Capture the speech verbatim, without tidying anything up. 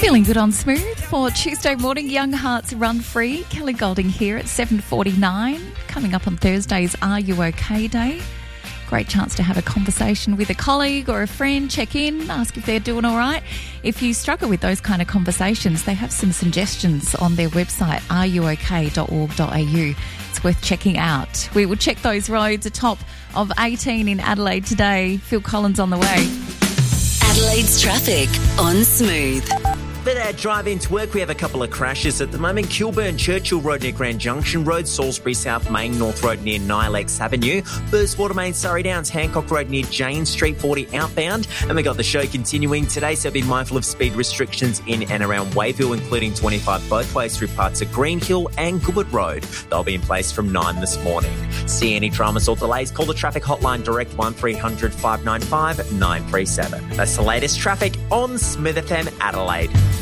Feeling good on Smooth for Tuesday morning. Young Hearts Run Free. Kelly Golding here at seven forty-nine. Coming up on Thursday's Are You OK Day. Great chance to have a conversation with a colleague or a friend. Check in, ask if they're doing all right. If you struggle with those kind of conversations, they have some suggestions on their website, are you o k dot org dot a u. It's worth checking out. We will check those roads. A top of eighteen in Adelaide today. Phil Collins on the way. Adelaide's traffic on Smooth. For that drive into work, we have a couple of crashes at the moment. Kilburn Churchill Road near Grand Junction Road, Salisbury South Main North Road near Nilex Avenue, Burstwater Main Surrey Downs, Hancock Road near Jane Street forty outbound. And we got the show continuing today, so be mindful of speed restrictions in and around Wayville, including twenty-five both ways through parts of Green Hill and Goodwood Road. They'll be in place from nine this morning. See any dramas or delays, call the traffic hotline direct one three hundred five nine five nine three seven. That's the latest traffic on Smooth F M Adelaide.